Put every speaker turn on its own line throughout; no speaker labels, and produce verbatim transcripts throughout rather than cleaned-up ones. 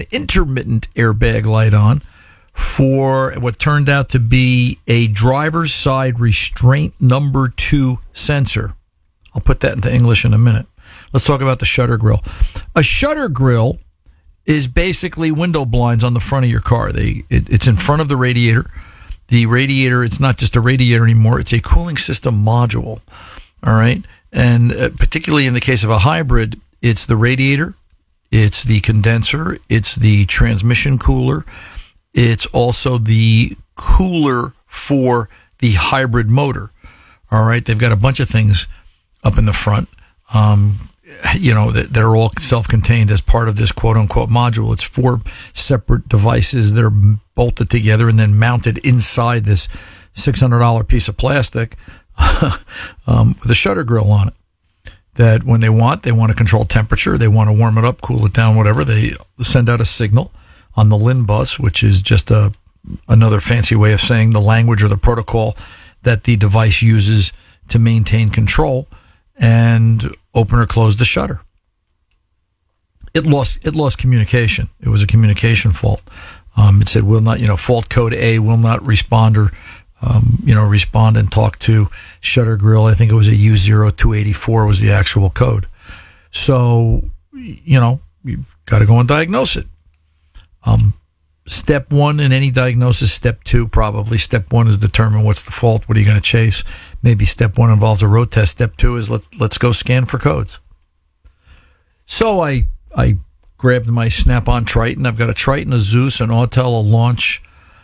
an intermittent airbag light on for what turned out to be a driver's side restraint number two sensor. I'll put that into English in a minute. Let's talk about the shutter grill. A shutter grill is basically window blinds on the front of your car. They it, it's in front of the radiator. The radiator, it's not just a radiator anymore. It's a cooling system module. All right. And uh, particularly in the case of a hybrid, it's the radiator, it's the condenser, it's the transmission cooler. It's also the cooler for the hybrid motor. All right. They've got a bunch of things up in the front. Um, you know, that they're all self-contained as part of this quote-unquote module. It's four separate devices that are bolted together and then mounted inside this six hundred dollars piece of plastic um, with a shutter grill on it. That when they want, they want to control temperature, they want to warm it up, cool it down, whatever. They send out a signal on the L I N bus, which is just a another fancy way of saying the language or the protocol that the device uses to maintain control, and open or close the shutter. It lost it lost communication. It was a communication fault. Um, it said will not, you know, fault code A will not respond or um, you know, respond and talk to shutter grill. I think it was a U zero two eighty-four was the actual code. So, you know, you've got to go and diagnose it. Um, step one in any diagnosis, step two probably. Step one is determine what's the fault. What are you going to chase? Maybe step one involves a road test. Step two is let's let's go scan for codes. So I I grabbed my Snap-on Triton. I've got a Triton, a Zeus, an Autel, a Launch,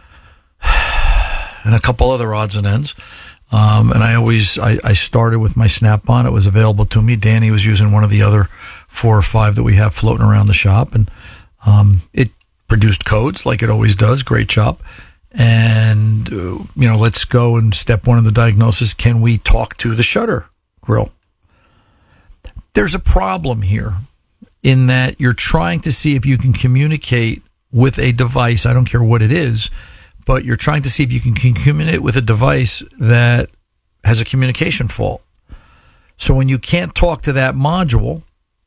and a couple other odds and ends. Um, and I always I, I started with my Snap-on. It was available to me. Danny was using one of the other four or five that we have floating around the shop, and um, it produced codes like it always does. Great job. And, uh, you know, let's go and step one of the diagnosis. Can we talk to the shutter grill? There's a problem here in that you're trying to see if you can communicate with a device. I don't care what it is, but you're trying to see if you can communicate with a device that has a communication fault. So when you can't talk to that module,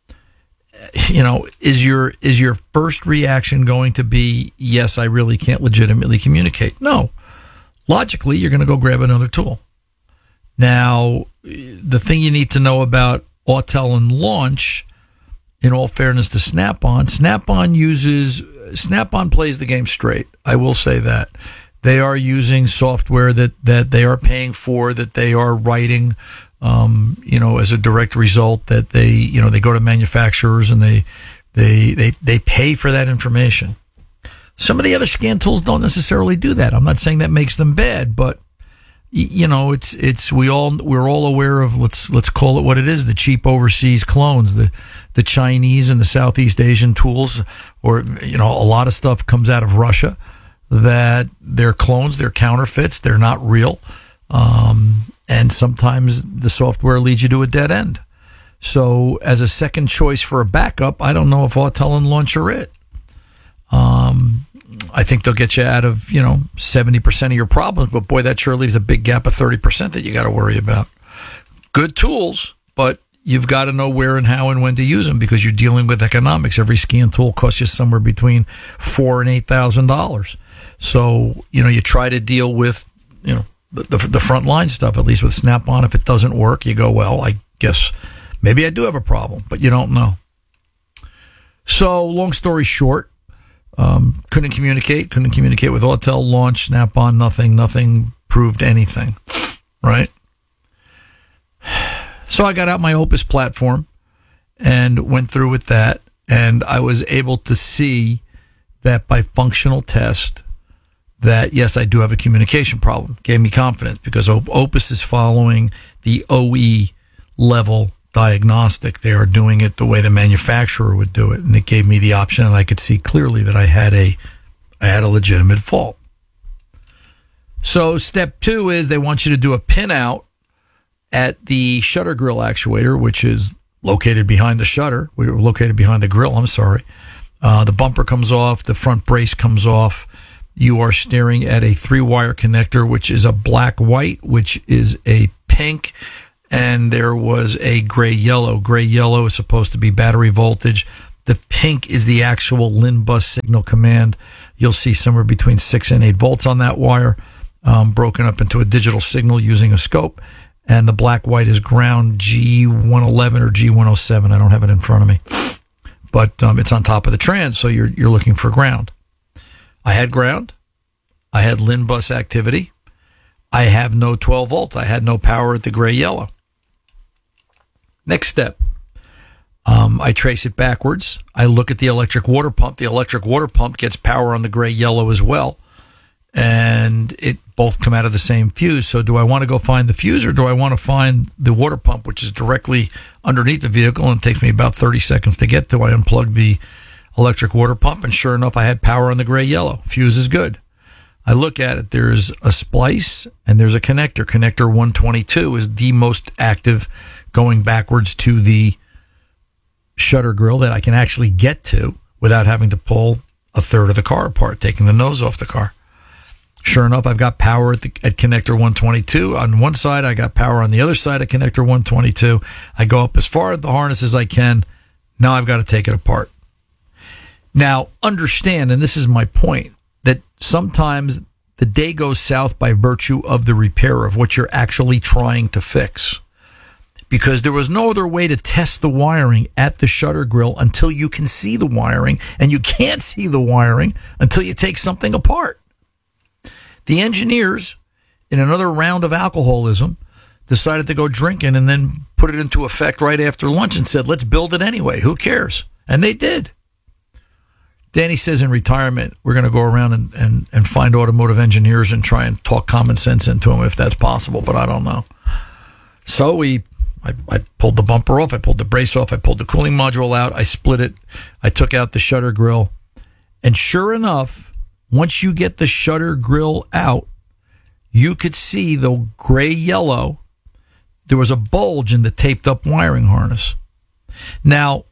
you know, is your is your first reaction going to be, yes, I really can't legitimately communicate? No. Logically, you're going to go grab another tool. Now, the thing you need to know about Autel and Launch, in all fairness to Snap-on, Snap-on uses, Snap-on plays the game straight. I will say that. They are using software that, that they are paying for, that they are writing, Um, you know, as a direct result that they, you know, they go to manufacturers and they, they, they, they pay for that information. Some of the other scan tools don't necessarily do that. I'm not saying that makes them bad, but you know, it's, it's, we all, we're all aware of, let's, let's call it what it is, the cheap overseas clones, the, the Chinese and the Southeast Asian tools, or, you know, a lot of stuff comes out of Russia that they're clones, they're counterfeits, they're not real. Um, and sometimes the software leads you to a dead end. So as a second choice for a backup, I don't know if Autel and Launch are it. Um, I think they'll get you out of, you know, seventy percent of your problems, but boy, that sure leaves a big gap of thirty percent that you got to worry about. Good tools, but you've got to know where and how and when to use them because you're dealing with economics. Every scan tool costs you somewhere between four and eight thousand dollars. So, you know, you try to deal with, you know, the, the, the front line stuff, at least with Snap-on. If it doesn't work, you go, well, I guess maybe I do have a problem, but you don't know. So, long story short, um, couldn't communicate, couldn't communicate with Autel, Launch, Snap-on, nothing, nothing proved anything, right? So I got out my Opus platform and went through with that, and I was able to see that by functional test that, yes, I do have a communication problem. Gave me confidence because Opus is following the O E level diagnostic. They are doing it the way the manufacturer would do it, and it gave me the option, and I could see clearly that I had a, I had a legitimate fault. So step two is they want you to do a pin out at the shutter grill actuator, which is located behind the shutter. We were located behind the grill. I'm sorry. Uh, the bumper comes off. The front brace comes off. You are staring at a three-wire connector, which is a black-white, which is a pink, and there was a gray-yellow. Gray-yellow is supposed to be battery voltage. The The pink is the actual L I N bus signal command. You'll see somewhere between six and eight volts on that wire, um, broken up into a digital signal using a scope. And the black-white is ground G one eleven or G one oh seven. I don't have it in front of me. But um, it's on top of the trans, so you're you're looking for ground. I had ground. I had L I N bus activity. I have no twelve volts. I had no power at the gray-yellow. Next step. Um, I trace it backwards. I look at the electric water pump. The electric water pump gets power on the gray-yellow as well. And it both come out of the same fuse. So do I want to go find the fuse, or do I want to find the water pump, which is directly underneath the vehicle and it takes me about thirty seconds to get to? I unplugged the electric water pump, and sure enough, I had power on the gray-yellow. Fuse is good. I look at it. There's a splice and there's a connector. Connector one twenty-two is the most active, going backwards to the shutter grill that I can actually get to without having to pull a third of the car apart, taking the nose off the car. Sure enough, I've got power at, the, at connector one twenty-two. On one side, I got power on the other side of connector one twenty-two. I go up as far at the harness as I can. Now I've got to take it apart. Now, understand, and this is my point, that sometimes the day goes south by virtue of the repair of what you're actually trying to fix. Because there was no other way to test the wiring at the shutter grill until you can see the wiring, and you can't see the wiring until you take something apart. The engineers, in another round of alcoholism, decided to go drinking and then put it into effect right after lunch and said, let's build it anyway. Who cares? And they did. Danny says in retirement, we're going to go around and, and, and find automotive engineers and try and talk common sense into them if that's possible, but I don't know. So we, I, I pulled the bumper off, I pulled the brace off, I pulled the cooling module out, I split it, I took out the shutter grill, and sure enough, once you get the shutter grill out, you could see the gray-yellow. There was a bulge in the taped-up wiring harness. Now,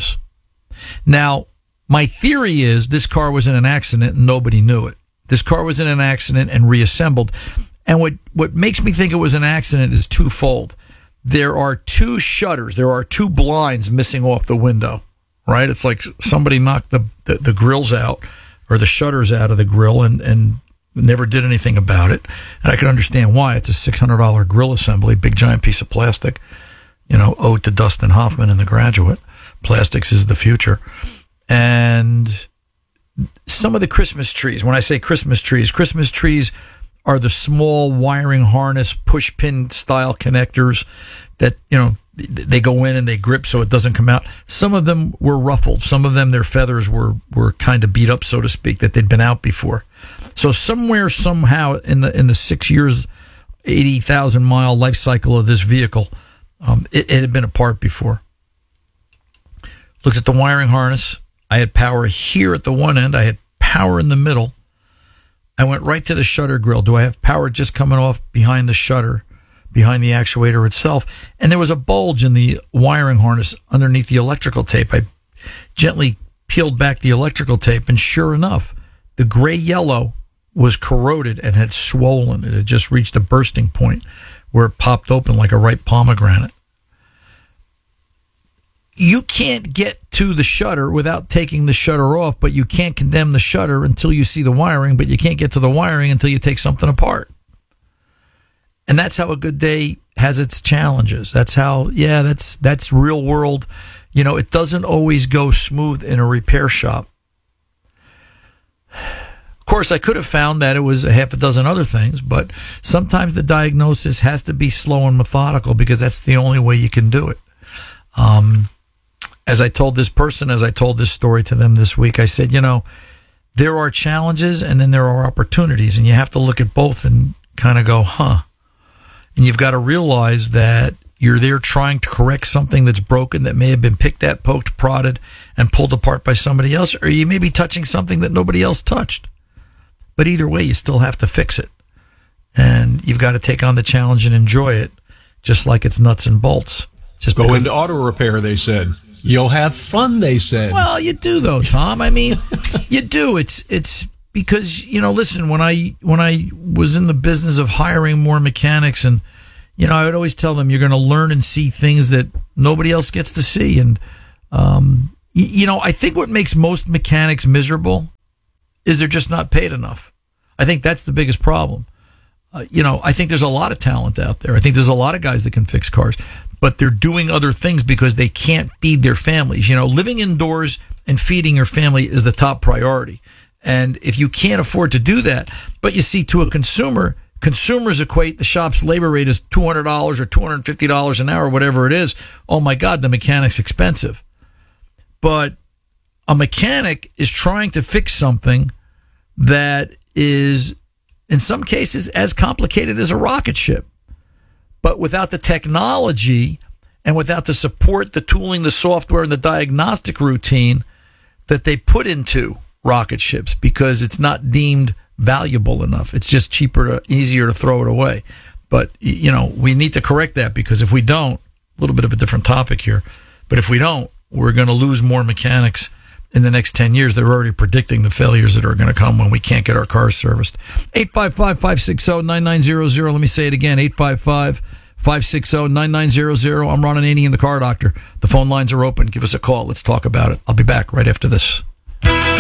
now, my theory is this car was in an accident and nobody knew it. This car was in an accident and reassembled. And what, what makes me think it was an accident is twofold. There are two shutters. There are two blinds missing off the window, right? It's like somebody knocked the, the, the grills out, or the shutters out of the grill, and, and never did anything about it. And I can understand why. It's a six hundred dollars grill assembly, big giant piece of plastic, you know, ode to Dustin Hoffman in The Graduate. Plastics is the future. And some of the Christmas trees, when I say Christmas trees, Christmas trees are the small wiring harness push pin style connectors that, you know, they go in and they grip so it doesn't come out. Some of them were ruffled. Some of them, their feathers were, were kind of beat up, so to speak, that they'd been out before. So somewhere, somehow, in the in the six years, eighty thousand mile life cycle of this vehicle, um, it, it had been apart before. Looked at the wiring harness. I had power here at the one end. I had power in the middle. I went right to the shutter grill. Do I have power just coming off behind the shutter, behind the actuator itself? And there was a bulge in the wiring harness underneath the electrical tape. I gently peeled back the electrical tape, and sure enough, the gray-yellow was corroded and had swollen. It had just reached a bursting point where it popped open like a ripe pomegranate. You can't get to the shutter without taking the shutter off, but you can't condemn the shutter until you see the wiring, but you can't get to the wiring until you take something apart. And that's how a good day has its challenges. That's how, yeah, that's that's real world. You know, it doesn't always go smooth in a repair shop. Of course, I could have found that it was a half a dozen other things, but sometimes the diagnosis has to be slow and methodical because that's the only way you can do it. Um, as I told this person, as I told this story to them this week, I said, you know, there are challenges and then there are opportunities, and you have to look at both and kind of go, huh. And you've got to realize that you're there trying to correct something that's broken that may have been picked at, poked, prodded, and pulled apart by somebody else, or you may be touching something that nobody else touched. But either way, you still have to fix it. And you've got to take on the challenge and enjoy it, just like it's nuts and bolts. Just
Go into auto repair, they said. You'll have fun, they said.
Well, you do, though, Tom. I mean, you do. It's it's because, you know, listen, when I when I was in the business of hiring more mechanics, and, you know, I would always tell them you're going to learn and see things that nobody else gets to see. And, um, you know, I think what makes most mechanics miserable is they're just not paid enough. I think that's the biggest problem. Uh, you know, I think there's a lot of talent out there. I think there's a lot of guys that can fix cars, but they're doing other things because they can't feed their families. You know, living indoors and feeding your family is the top priority. And if you can't afford to do that, but you see, to a consumer, consumers equate the shop's labor rate as two hundred dollars or two hundred fifty dollars an hour, whatever it is. Oh my God, the mechanic's expensive. But a mechanic is trying to fix something that is, in some cases, as complicated as a rocket ship. But without the technology and without the support, the tooling, the software, and the diagnostic routine that they put into rocket ships, because it's not deemed valuable enough. It's just cheaper, to, easier to throw it away. But, you know, we need to correct that, because if we don't, a little bit of a different topic here, but if we don't, we're going to lose more mechanics in the next ten years. They're already predicting the failures that are going to come when we can't get our cars serviced. eight five five, five six zero, nine nine zero zero. Let me say it again, eight five five, five six zero, nine nine zero zero. I'm Ron Ananian, the Car Doctor. The phone lines are open. Give us a call. Let's talk about it. I'll be back right after this.